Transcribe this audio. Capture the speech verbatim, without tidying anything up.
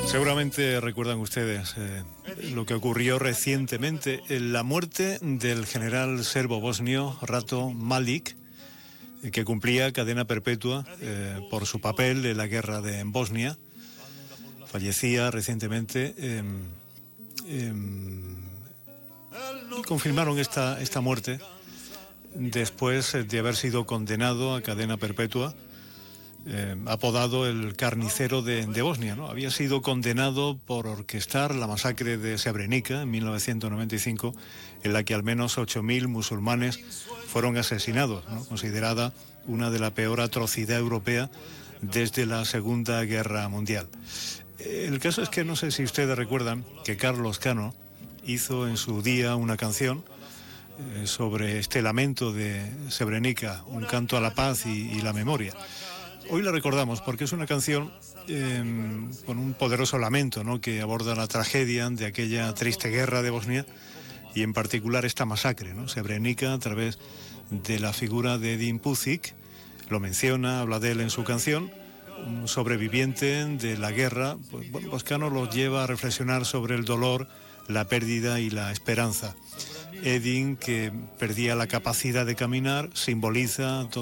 Seguramente recuerdan ustedes eh, lo que ocurrió recientemente, en la muerte del general serbo-bosnio Ratko Mladic, eh, que cumplía cadena perpetua eh, por su papel en la guerra de en Bosnia. Fallecía recientemente. Eh, eh, y confirmaron esta, esta muerte después de haber sido condenado a cadena perpetua. Eh, apodado el carnicero de, de Bosnia, ¿no? Había sido condenado por orquestar la masacre de Srebrenica en mil novecientos noventa y cinco, en la que al menos ocho mil musulmanes fueron asesinados, ¿no? Considerada una de la peor atrocidad europea desde la Segunda Guerra Mundial. Eh, el caso es que no sé si ustedes recuerdan que Carlos Cano hizo en su día una canción eh, sobre este lamento de Srebrenica, un canto a la paz y, y la memoria. Hoy la recordamos porque es una canción eh, con un poderoso lamento, ¿no?, que aborda la tragedia de aquella triste guerra de Bosnia y en particular esta masacre, ¿no? Srebrenica, a través de la figura de Edin Pušić, lo menciona, habla de él en su canción, un sobreviviente de la guerra. Pues, bueno, Cano los lleva a reflexionar sobre el dolor, la pérdida y la esperanza. Edin, que perdía la capacidad de caminar, simboliza todo